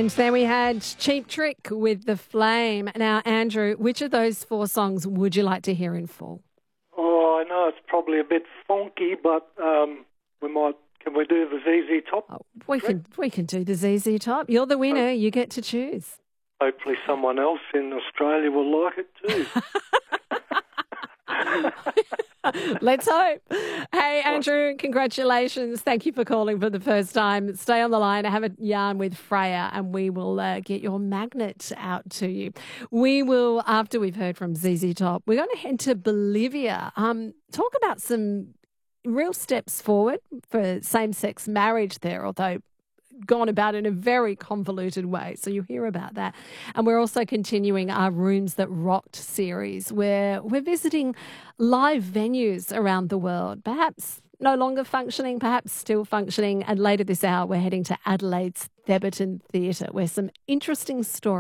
And then we had Cheap Trick with The Flame. Now, Andrew, which of those four songs would you like to hear in full? Oh, I know it's probably a bit funky, but can we do the ZZ Top? Oh, we can do the ZZ Top. You're the winner. You get to choose. Hopefully someone else in Australia will like it too. Let's hope. Hey, Andrew, congratulations. Thank you for calling for the first time. Stay on the line. Have a yarn with Freya and we will get your magnet out to you. We will, after we've heard from ZZ Top, we're going to head to Bolivia. Talk about some real steps forward for same-sex marriage there, although gone about in a very convoluted way. So you'll hear about that. And we're also continuing our Rooms That Rocked series where we're visiting live venues around the world, perhaps no longer functioning, perhaps still functioning. And later this hour, we're heading to Adelaide's Theberton Theatre where some interesting stories